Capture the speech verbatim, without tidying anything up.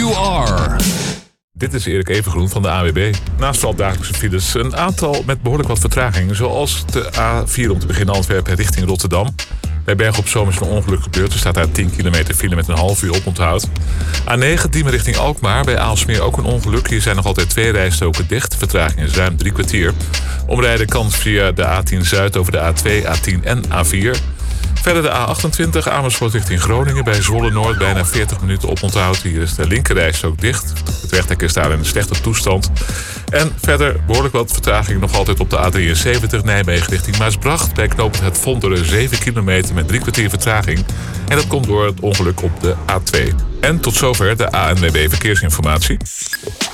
you are. Dit is Erik Evengroen van de A W B. Naast vooral dagelijkse files een aantal met behoorlijk wat vertraging. Zoals de A vier om te beginnen Antwerpen richting Rotterdam. Bij Bergen op Zoom is een ongeluk gebeurd. Er staat daar tien kilometer file met een half uur oponthoud. A negen Diemen richting Alkmaar. Bij Aalsmeer ook een ongeluk. Hier zijn nog altijd twee rijstroken dicht. Vertraging is ruim drie kwartier. Omrijden kan via de A tien Zuid over de A twee, A tien en A vier. Verder de A achtentwintig Amersfoort richting Groningen. Bij Zwolle Noord bijna veertig minuten oponthoud. Hier is de linkerrijstrook dicht. Het wegdek is daar in een slechte toestand. En verder behoorlijk wat vertraging nog altijd op de A drieënzeventig Nijmegen richting Maasbracht. Bij knooppunt Het Vonderen zeven kilometer met drie kwartier vertraging. En dat komt door het ongeluk op de A twee. En tot zover de A N W B Verkeersinformatie.